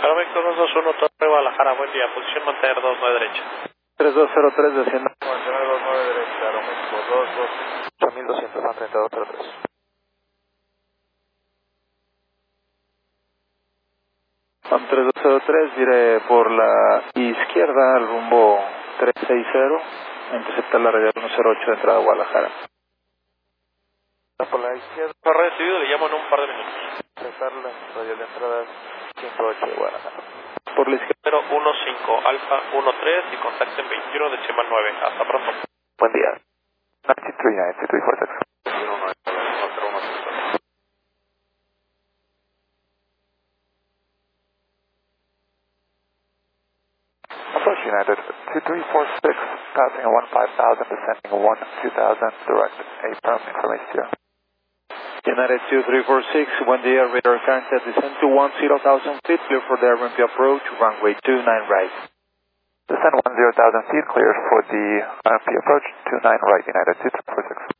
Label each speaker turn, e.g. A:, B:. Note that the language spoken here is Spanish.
A: Aeroméxico 221, Torre Guadalajara, buen día, posición mantener 29 derecha.
B: 3203 descienda.
C: Mantener 29 derecha, Aeroméxico 228.200, van 3203.
B: Van 3203, vire por la izquierda al rumbo 360, interceptar la radial 108 de entrada a Guadalajara.
C: Por la izquierda.
A: Fue recibido, le llamo en un par de minutos.
C: Interceptar la radial de entrada 108 de Guadalajara.
B: Por la izquierda.
A: 015 Alfa 13 y contacten 21 decimal 9. Hasta pronto.
C: Buen día. 9346. Approach United 2346, passing 15,000, descending 12,000, direct, a firm information.
B: United 2346, buen día, radar current descend to 10,000 feet, clear for the RMP approach, runway 29 right.
C: Descend 10,000 feet, cleared for the RMP approach, 29 right, United 2346.